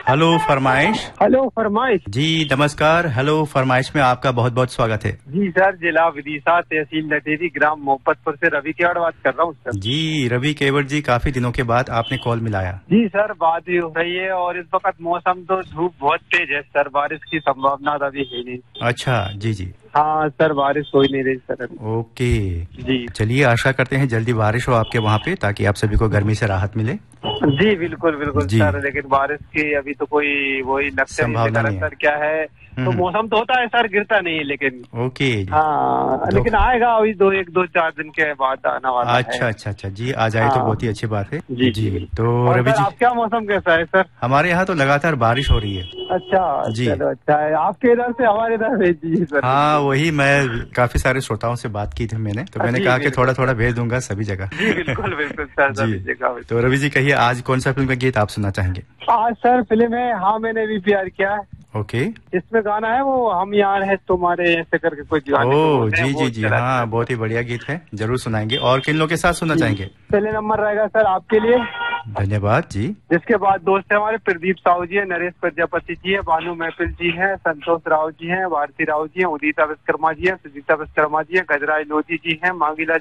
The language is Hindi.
हेलो फरमाइश। हेलो फरमाइश। जी नमस्कार। हेलो फरमाइश में आपका बहुत बहुत स्वागत है। जी सर, जिला विदिशा, तहसील नटेरी, ग्राम मोहब्बतपुर से रवि केवट बात कर रहा हूँ सर। जी रवि केवट जी, काफी दिनों के बाद आपने कॉल मिलाया। जी सर, बात भी हो रही है और इस वक्त मौसम तो धूप बहुत तेज है सर, बारिश की संभावना अभी है नहीं। अच्छा जी जी। हाँ सर, बारिश हो ही नहीं रही सर। ओके जी चलिए, आशा करते हैं जल्दी बारिश हो आपके वहाँ पे, ताकि आप सभी को गर्मी से राहत मिले। जी बिल्कुल बिल्कुल जी। सर, लेकिन बारिश की अभी तो कोई वही लक्षण नहीं दिख संभावना रहा नहीं है। सर। क्या है तो मौसम तो होता है सर, गिरता नहीं है लेकिन। ओके। हाँ लेकिन आएगा अभी 1-2-4 दिन के बाद आने वाला है। अच्छा जी, आ जाए तो बहुत ही अच्छी बात है। जी जी जी। तो और रवि सर जी, आपका मौसम कैसा है सर? हमारे यहाँ तो लगातार बारिश हो रही है। अच्छा जी। चलो अच्छा है, आपके इधर से हमारे इधर भेज दीजिए सर। हाँ वही, मैं काफी सारे श्रोताओं से बात की थी मैंने, तो मैंने कहा कि थोड़ा थोड़ा भेज दूंगा सभी जगह। जी बिल्कुल बिल्कुल सर, जी। तो रवि जी कहिए, आज कौन सा फिल्म का गीत आप सुनना चाहेंगे? आज सर फिल्म है हाँ मैंने भी प्यार किया। ओके। इसमें गाना है वो हम यार है तुम्हारे ऐसे करके कुछ गाने ओह जी जी जी, हाँ बहुत ही बढ़िया गीत है, जरूर सुनाएंगे। और किन लोगों के साथ सुनना चाहेंगे? पहले नंबर रहेगा सर आपके लिए। धन्यवाद जी। जिसके बाद दोस्त है हमारे प्रदीप साहू जी है, नरेश प्रजापति जी है, भानु महफिल जी है, संतोष राव जी है, भारती राव जी है, उदिता विश्वकर्मा जी है, सुजीता विश्वकर्मा जी है, गजराज लोधी जी है, मांगीलाल